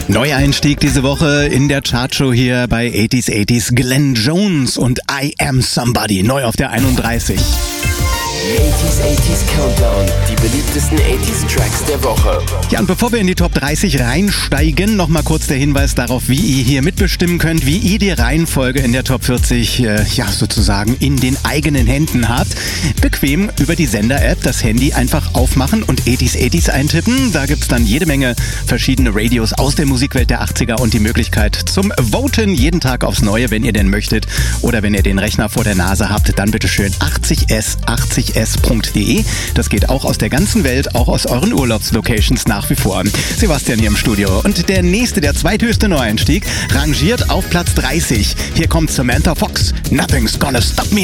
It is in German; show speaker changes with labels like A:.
A: Neueinstieg diese Woche in der Chartshow hier bei 80s Glenn Jones und I Am Somebody, neu auf der 31.
B: 80s Countdown, die beliebtesten 80s Tracks der Woche.
A: Ja, und bevor wir in die Top 30 reinsteigen, nochmal kurz der Hinweis darauf, wie ihr hier mitbestimmen könnt, wie ihr die Reihenfolge in der Top 40 sozusagen in den eigenen Händen habt. Bequem über die Sender-App das Handy einfach aufmachen und 80s eintippen. Da gibt's dann jede Menge verschiedene Radios aus der Musikwelt der 80er und die Möglichkeit zum Voten jeden Tag aufs Neue, wenn ihr denn möchtet. Oder wenn ihr den Rechner vor der Nase habt, dann bitteschön 80s.de. Das geht auch aus der ganzen Welt, auch aus euren Urlaubslocations nach wie vor. Sebastian hier im Studio. Und der zweithöchste Neueinstieg, rangiert auf Platz 30. Hier kommt Samantha Fox. Nothing's gonna stop me